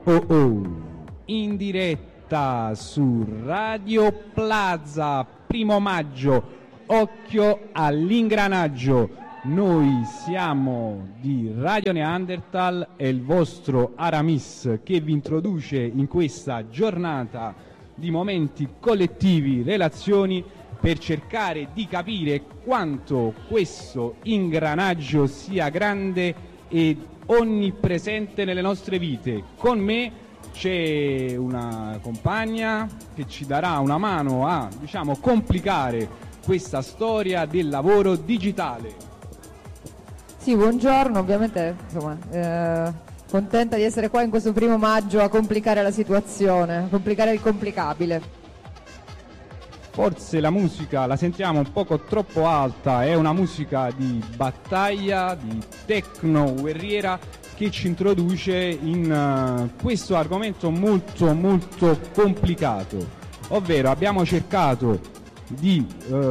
Oh oh, in diretta su Radio Plaza, 1° maggio, occhio all'ingranaggio. Noi siamo di Radio Neanderthal e il vostro Aramis che vi introduce in questa giornata di momenti collettivi, relazioni, per cercare di capire quanto questo ingranaggio sia grande e onnipresente nelle nostre vite. Con me c'è una compagna che ci darà una mano a, complicare questa storia del lavoro digitale. Sì, buongiorno, ovviamente, contenta di essere qua in questo 1° maggio a complicare la situazione, a complicare il complicabile. Forse la musica la sentiamo un poco troppo alta, è una musica di battaglia, di techno guerriera che ci introduce in questo argomento molto molto complicato, ovvero abbiamo cercato di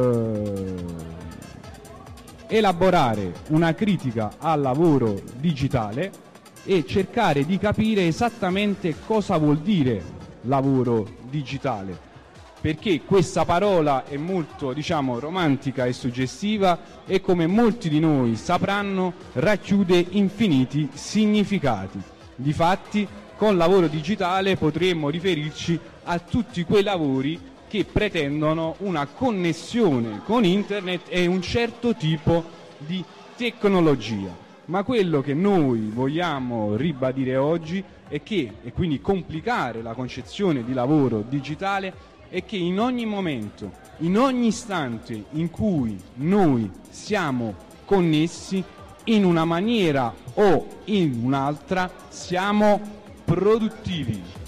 elaborare una critica al lavoro digitale e cercare di capire esattamente cosa vuol dire lavoro digitale, perché questa parola è molto, romantica e suggestiva e, come molti di noi sapranno, racchiude infiniti significati. Difatti, con lavoro digitale potremmo riferirci a tutti quei lavori che pretendono una connessione con internet e un certo tipo di tecnologia. Ma quello che noi vogliamo ribadire oggi è che, e quindi complicare la concezione di lavoro digitale, è che in ogni momento, in ogni istante in cui noi siamo connessi, in una maniera o in un'altra, siamo produttivi.